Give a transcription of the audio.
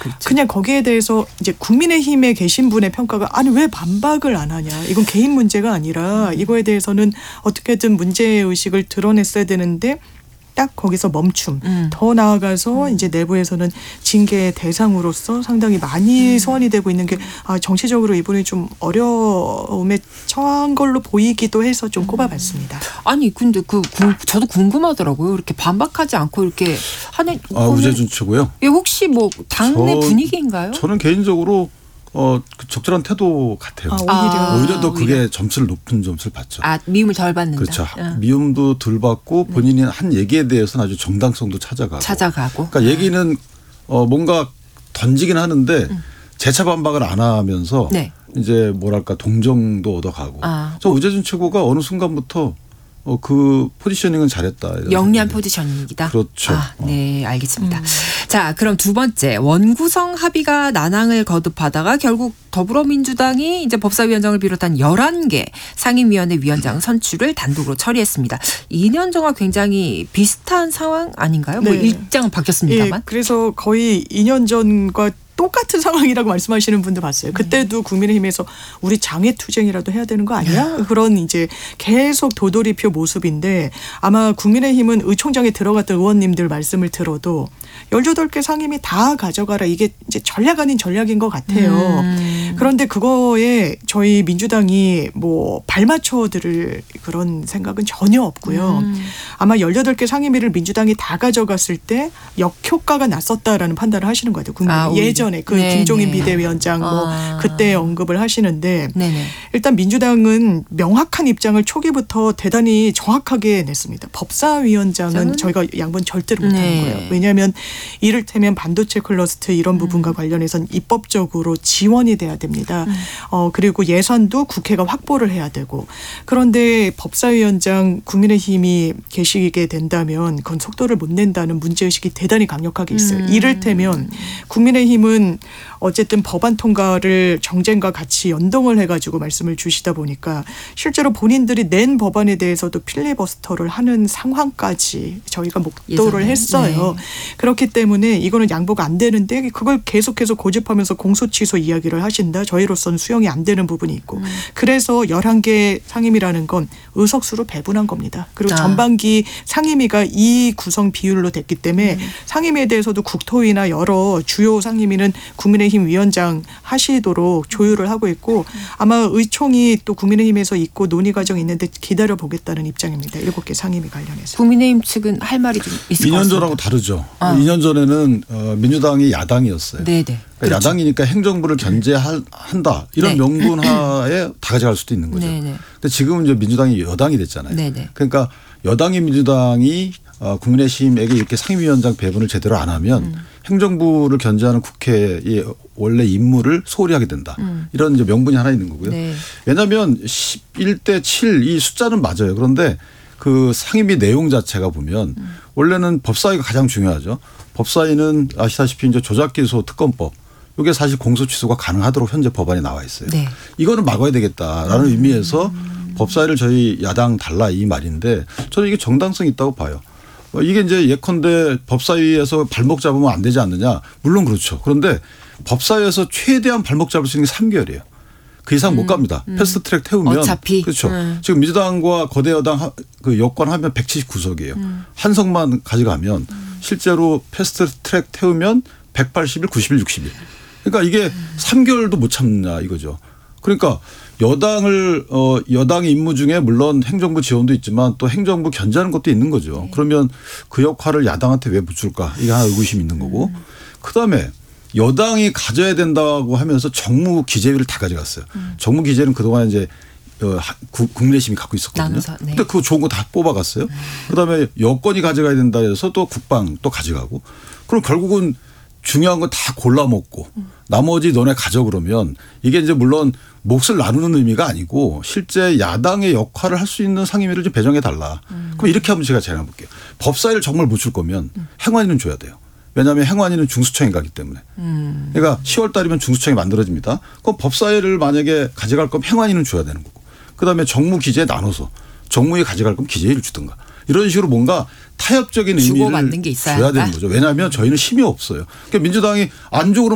그렇죠. 그냥 거기에 대해서 이제 국민의힘에 계신 분의 평가가 아니 왜 반박을 안 하냐. 이건 개인 문제가 아니라 이거에 대해서는 어떻게든 문제의식을 드러냈어야 되는데 딱 거기서 멈춤. 더 나아가서 이제 내부에서는 징계 대상으로서 상당히 많이 소환이 되고 있는 게 정치적으로 이분이 좀 어려움에 처한 걸로 보이기도 해서 좀 꼽아봤습니다. 아니 근데 저도 궁금하더라고요. 이렇게 반박하지 않고 이렇게 하는. 우재준 최고요. 예, 혹시 뭐 당내 분위기인가요? 저는 개인적으로 적절한 태도 같아요. 오히려 더 그게 높은 점수를 받죠. 미움을 덜 받는다. 그렇죠. 미움도 덜 받고 본인이 한 얘기에 대해서는 아주 정당성도 찾아가고. 그러니까 얘기는 뭔가 던지긴 하는데 재차 반박을 안 하면서 이제 뭐랄까 동정도 얻어가고. 저 우재준 최고가 어느 순간부터 그 포지셔닝은 잘했다. 영리한 포지셔닝이다. 그렇죠. 네, 알겠습니다. 자, 그럼 두 번째 원구성 합의가 난항을 거듭하다가 결국 더불어민주당이 이제 법사위원장을 비롯한 11개 상임위원회 위원장 선출을 단독으로 처리했습니다. 2년 전과 굉장히 비슷한 상황 아닌가요? 뭐 일장은 바뀌었습니다만. 그래서 거의 2년 전과 똑같은 상황이라고 말씀하시는 분도 봤어요. 그때도 국민의힘에서 우리 장외투쟁이라도 해야 되는 거 아니야? 그런 이제 계속 도돌이표 모습인데 아마 국민의힘은 의총장에 들어갔던 의원님들 말씀을 들어도 18개 상임위 다 가져가라. 이게 이제 전략 아닌 전략인 것 같아요. 그런데 그거에 저희 민주당이 뭐 발맞춰 들을 그런 생각은 전혀 없고요. 아마 18개 상임위를 민주당이 다 가져갔을 때 역효과가 났었다라는 판단을 하시는 것 같아요. 예전에 김종인 비대위원장 그때 언급을 하시는데 일단 민주당은 명확한 입장을 초기부터 대단히 정확하게 냈습니다. 법사위원장은 저희가 양보는 절대로 못하는 거예요. 왜냐하면 이를테면 반도체 클러스터 이런 부분과 관련해서는 입법적으로 지원이 돼야 됩니다. 그리고 예산도 국회가 확보를 해야 되고 그런데 법사위원장 국민의힘이 계시게 된다면 그건 속도를 못 낸다는 문제의식이 대단히 강력하게 있어요. 이를테면 국민의힘은 어쨌든 법안 통과를 정쟁과 같이 연동을 해가지고 말씀을 주시다 보니까 실제로 본인들이 낸 법안에 대해서도 필리버스터를 하는 상황까지 저희가 목도를 했어요. 그렇기 때문에 이거는 양보가 안 되는데 그걸 계속해서 고집하면서 공소취소 이야기를 하신다. 저희로서는 수용이 안 되는 부분이 있고 그래서 11개 상임위라는 건 의석수로 배분한 겁니다. 그리고 전반기 상임위가 이 구성 비율로 됐기 때문에 상임위에 대해서도 국토위나 여러 주요 상임위는 국민의힘 위원장 하시도록 조율을 하고 있고 아마 의총이 또 국민의힘에서 있고 논의 과정이 있는데 기다려보겠다는 입장입니다. 7개 상임위 관련해서. 국민의힘 측은 할 말이 좀 있을 것 같습니다. 2년 전하고 다르죠. 2년 전에는 민주당이 야당이었어요. 그러니까 그렇죠. 야당이니까 행정부를 견제한다. 이런 명분 하에 다 가져갈 수도 있는 거죠. 근데 지금은 이제 민주당이 여당이 됐잖아요. 그러니까 여당이 민주당이 국민의힘에게 이렇게 상임위원장 배분을 제대로 안 하면 행정부를 견제하는 국회의 원래 임무를 소홀히 하게 된다. 이런 이제 명분이 하나 있는 거고요. 왜냐하면 11대 7 이 숫자는 맞아요. 그런데 그 상임위 내용 자체가 보면 원래는 법사위가 가장 중요하죠. 법사위는 아시다시피 이제 조작기소 특검법 이게 사실 공소 취소가 가능하도록 현재 법안에 나와 있어요. 이거는 막아야 되겠다라는 의미에서 법사위를 저희 야당 달라 이 말인데 저는 이게 정당성이 있다고 봐요. 이게 이제 예컨대 법사위에서 발목 잡으면 안 되지 않느냐. 물론 그렇죠. 그런데 법사위에서 최대한 발목 잡을 수 있는 게 3개월이에요. 그 이상 못 갑니다. 패스트 트랙 태우면. 어차피. 그렇죠. 지금 민주당과 거대 여당 그 여권 하면 179석이에요. 한 석만 가져가면 실제로 패스트 트랙 태우면 180일, 90일, 60일. 그러니까 이게 3개월도 못 참나 이거죠. 그러니까 여당의 임무 중에 물론 행정부 지원도 있지만 또 행정부 견제하는 것도 있는 거죠. 그러면 그 역할을 야당한테 왜 묻줄까? 이게 하나 의구심이 있는 거고. 그다음에 여당이 가져야 된다고 하면서 정무 기재위를 다 가져갔어요. 정무 기재는 그동안 이제 국민의힘이 갖고 있었거든요. 근데 그거 좋은 거 다 뽑아갔어요. 그다음에 여권이 가져가야 된다 해서 또 국방 또 가져가고. 그럼 결국은 중요한 건 다 골라먹고 나머지 너네 가져 그러면 이게 이제 물론 몫을 나누는 의미가 아니고 실제 야당의 역할을 할 수 있는 상임위를 좀 배정해 달라. 그럼 이렇게 하면 제가 제안해 볼게요. 법사위를 정말 못 줄 거면 행안위는 줘야 돼요. 왜냐하면 행안위는 중수청에 가기 때문에. 그러니까 10월 달이면 중수청이 만들어집니다. 그럼 법사위를 만약에 가져갈 거면 행안위는 줘야 되는 거고. 그다음에 정무 기재 나눠서 정무위 가져갈 거면 기재위를 주든가. 이런 식으로 뭔가 타협적인 의미를 줘야 되는 거죠. 왜냐하면 저희는 힘이 없어요. 그러니까 민주당이 안쪽으로